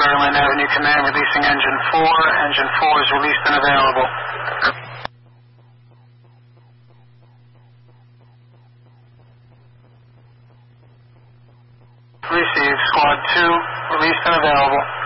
Berlin Avenue Command, releasing engine 4. Engine 4 is released and available. Received, Squad 2, released and available.